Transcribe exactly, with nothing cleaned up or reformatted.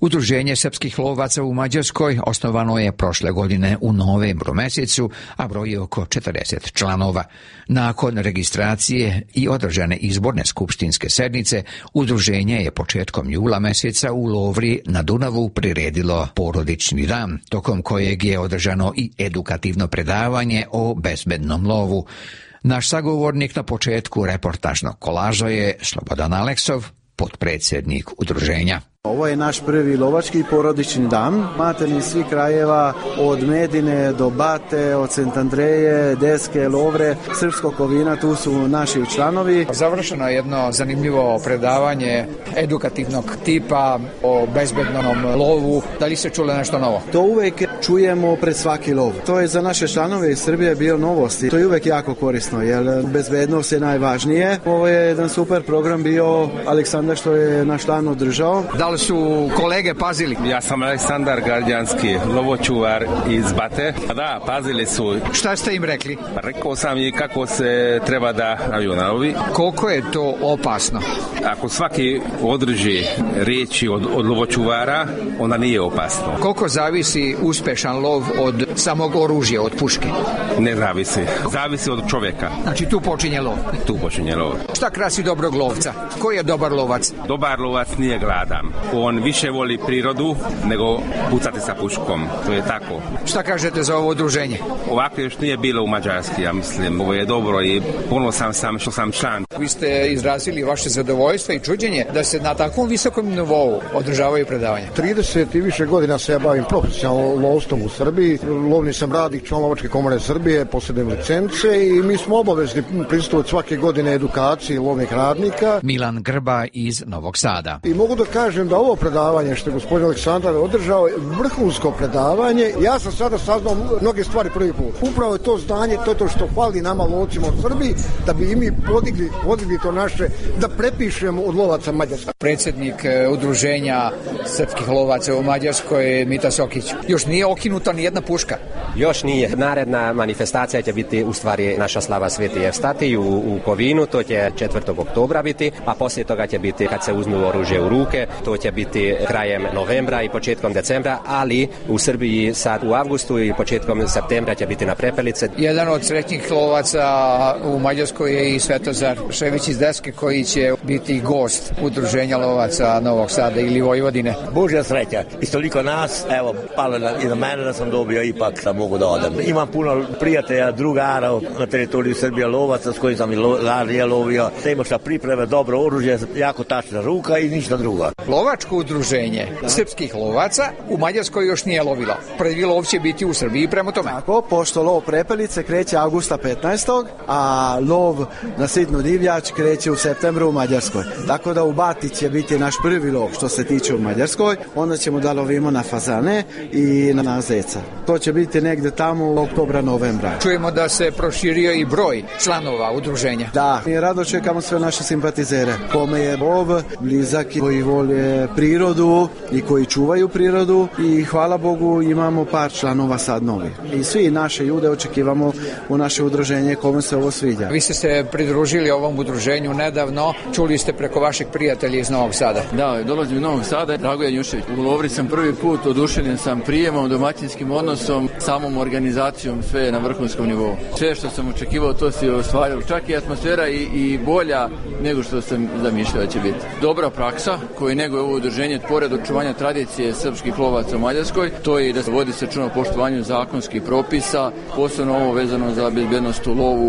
Udruženje srpskih lovaca u Mađarskoj osnovano je prošle godine u novembru mesecu, a broji oko četrdeset članova. Nakon registracije i održane izborne skupštinske sednice, udruženje je početkom jula meseca u Lovri na Dunavu priredilo porodični dan, tokom kojeg je održano i edukativno predavanje o bezbednom lovu. Naš sagovornik na početku reportažnog kolaža je Slobodan Aleksov, potpredsjednik udruženja. Ovo je naš prvi lovački porodični dan. Materni svih krajeva, od Medine do Bate, od Sent Andreje, Deske, Lovre, Srpskog Kovina, tu su naši članovi. Završeno je jedno zanimljivo predavanje edukativnog tipa o bezbednom lovu. Da li se čule nešto novo? To uvek čujemo pred svaki lov. To je za naše članove iz Srbije bio novosti. To je uvek jako korisno, jer bezbednost je najvažnije. Ovo je jedan super program bio Aleksandar što je naš član održao. Da su kolege pazili? Ja sam Aleksandar Gardjanski, lovočuvar iz Bate. Da, pazili su. Šta ste im rekli? Rekao sam i kako se treba da avionalovi. Koliko je to opasno? Ako svaki održi riječi od, od lovočuvara, onda nije opasno. Koliko zavisi uspešan lov od samog oružja, od puške? Ne zavisi. Zavisi od čovjeka. Znači tu počinje lov? Tu počinje lov. Šta krasi dobrog lovca? Ko je dobar lovac? Dobar lovac nije gladan. On više voli prirodu nego pucati sa puškom. To je tako. Šta kažete za ovo udruženje? Ovako još nije bilo u Mađarski, ja mislim. Ovo je dobro i ponosan sam što sam član. Vi ste izrazili vaše zadovoljstvo i čuđenje da se na takvom visokom nivou održavaju predavanja. trideset i više godina se ja bavim profesionalnom lovstvom u Srbiji. Lovni sam radnik, član Lovačke komore Srbije, posjedujem licence i mi smo obavezni prisustvovati svake godine edukaciji lovnih radnika. Milan Grba iz Novog Sada. I mogu da kažem da ovo predavanje što je gospodin Aleksandar održao je vrhunsko predavanje. Ja sam sada saznao mnoge stvari prvi put. Upravo je to znanje, to je to što fali nama lovcima u Srbiji, da bi i mi podigli, podigli to naše, da prepišemo od lovaca Mađarska. Predsjednik udruženja srpskih lovaca u Mađarskoj, Mita Sokić. Još nije okinuta ni jedna puška? Još nije. Naredna manifestacija će biti u stvari naša slava Sveti Evstatij u, u Kovinu, to će četvrtog oktobra biti, a poslije toga će biti kad se uzmu oružje u ruke, to će biti krajem novembra i početkom decembra, ali u Srbiji sad u avgustu i početkom septembra će biti na Prepelice. Jedan od sretnjih lovaca u Mađarskoj je i Svetozar Šević iz Deske, koji će biti gost udruženja lovaca Novog Sada ili Vojvodine. Božja sreća. I toliko nas, evo, palo na, i na mene da sam dobio ipak da mogu da odem. Imam puno prijatelja, drugara na teritoriju Srbije lovaca s kojim sam i lo, ranije lovio. Te imaš na pripreme dobro oružje, jako tačna ruka i ništa drugo. Lovačko udruženje srpskih lovaca u Mađarskoj još nije lovilo. Prvi lov će biti u Srbiji prema tome. Tako, pošto lov Prepelice kreće avgusta petnaestog, a lov na sitnu divljač kreće u septembru u Mađarskoj. Tako da u Bati će biti naš prvi lov što se tiče u Mađarskoj. Onda ćemo da lovimo na fazane i na zeca. To će biti negde tamo u oktobra, novembra. Čujemo da se proširio i broj članova udruženja. Da, mi rado čekamo sve naše simpatizere. Kome je lov blizak, koji vole prirodu i koji čuvaju prirodu i hvala Bogu imamo par članova sad novi. I svi naše ljude očekivamo u naše udruženje kome se ovo sviđa. Vi ste se pridružili ovom udruženju nedavno, čuli ste preko vašeg prijatelja iz Novog Sada. Da, dolazim iz Novog Sada, Dragoje Njušević. U Lovri sam prvi put, oduševljen sam prijemom, domaćinskim odnosom, samom organizacijom, sve je na vrhunskom nivou. Sve što sam očekivao to se ostvarilo, čak i atmosfera i, i bolja nego što sam zamišljao da će biti. Dobra praksa koju neguje ovo udruženje, pored očuvanja tradicije srpskih lovaca u Mađarskoj, to je i da se vodi se računa o poštovanju zakonskih propisa, posebno ovo vezano za bezbednost u lovu.